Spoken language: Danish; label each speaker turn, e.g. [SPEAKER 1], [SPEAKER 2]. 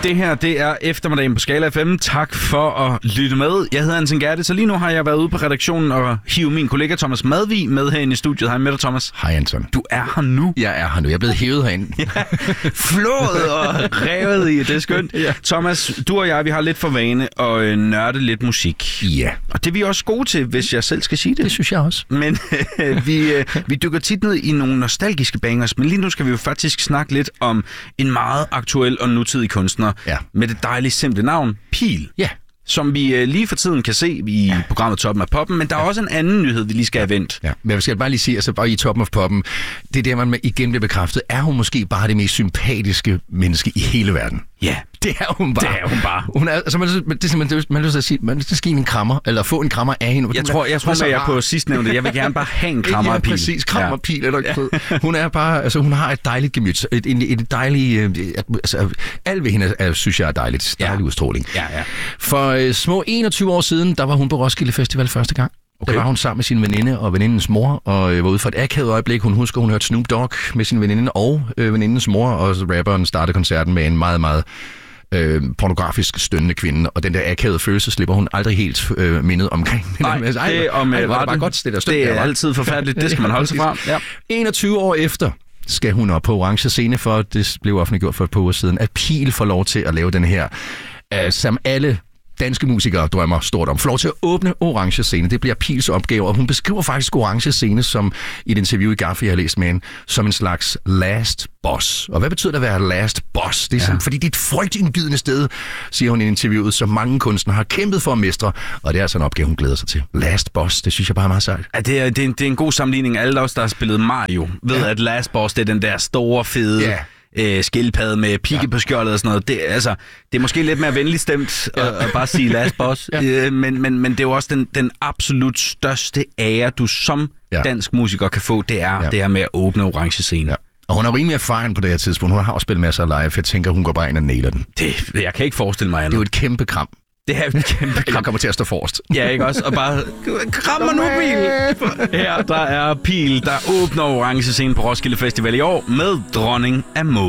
[SPEAKER 1] Det her, det er eftermiddagen på Skala FM. Tak for at lytte med. Jeg hedder Anton Gerte, så lige nu har jeg været ude på redaktionen og hive min kollega Thomas Madvig med herinde i studiet. Hej med dig, Thomas.
[SPEAKER 2] Hej, Anton.
[SPEAKER 1] Du er her nu.
[SPEAKER 2] Jeg er her nu. Jeg er blevet hævet herinde.
[SPEAKER 1] Ja, flået og revet i. Det er skønt. Ja. Thomas, du og jeg, vi har lidt for vane at nørde lidt musik.
[SPEAKER 2] Ja.
[SPEAKER 1] Og det er vi også gode til, hvis jeg selv skal sige det.
[SPEAKER 2] Det synes jeg også.
[SPEAKER 1] Men vi dykker tit ned i nogle nostalgiske bangers, men lige nu skal vi jo faktisk snakke lidt om en meget aktuel og nutidig kunstner med det dejlige simple navn, Pihl.
[SPEAKER 2] Ja.
[SPEAKER 1] Som vi lige for tiden kan se i programmet Toppen af Poppen, men der er også en anden nyhed, vi lige skal have vendt.
[SPEAKER 2] Ja, men jeg skal bare lige sige, altså bare i Toppen af Poppen, det er der, man igen bliver bekræftet, er hun måske bare det mest sympatiske menneske i hele verden.
[SPEAKER 1] Ja,
[SPEAKER 2] det er hun bare.
[SPEAKER 1] Det er hun bare.
[SPEAKER 2] Hun er, altså, det er simpelthen, man vil sige, man skal give en krammer, eller få en krammer af hende.
[SPEAKER 1] Jeg tror, jeg er på sidstnævnte. Jeg vil gerne bare have en krammer af Pihl.
[SPEAKER 2] Præcis, krammer af Pihl, eller fed. Hun er bare, altså hun har et dejligt gemyt, et dejligt, altså alt ved hende, synes jeg er dejligt. Dejlig udstråling.
[SPEAKER 1] Ja.
[SPEAKER 2] For små 21 år siden, der var hun på Roskilde Festival første gang. Okay. Der var hun sammen med sin veninde og venindens mor, og var ude for et akavet øjeblik. Hun husker, hun hørte Snoop Dogg med sin veninde og venindens mor, og rapperen startede koncerten med en meget, meget pornografisk stønnende kvinde, og den der akavede følelse slipper hun aldrig helt mindet omkring.
[SPEAKER 1] Nej, det er
[SPEAKER 2] bare godt det der støtte.
[SPEAKER 1] Det er altid forfærdeligt, det skal man holde sig fra. Ja.
[SPEAKER 2] 21 år efter skal hun op på orange scene, for det blev offentliggjort for et par uger siden, at Pihl får lov til at lave den her, som alle danske musikere drømmer stort om. Får lov til at åbne orange scene. Det bliver Pihls opgave, og hun beskriver faktisk orange scene som i et interview i Gaffe, jeg har læst med hende, som en slags last boss. Og hvad betyder det at være last boss? Det er fordi det er et frygtindgydende sted, siger hun i interviewet, som mange kunstnere har kæmpet for at mestre, og det er altså en opgave, hun glæder sig til. Last boss, det synes jeg bare er meget sejt.
[SPEAKER 1] Ja, det er en god sammenligning. Alle os, der har spillet Mario, ved at last boss, det er den der store, fede skildpadde med pigge på skjoldet og sådan noget. Det er måske lidt mere venligt stemt at bare sige last boss, men det er jo også den absolut største ære, du som dansk musiker kan få, det er det her med at åbne orange scene. Ja.
[SPEAKER 2] Og hun har rimelig erfaring på det her tidspunkt. Hun har også spillet masser af live. Jeg tænker, hun går bare ind og nailer den.
[SPEAKER 1] Jeg kan ikke forestille mig andet.
[SPEAKER 2] Det er jo et kæmpe kram.
[SPEAKER 1] Det er et kæmpe kram.
[SPEAKER 2] Jeg kommer til at stå forrest.
[SPEAKER 1] Ja, ikke også? Og bare, kram mig nu, Pihl! Her, der er Pihl, der åbner orange scene på Roskilde Festival i år med Dronning af Mode.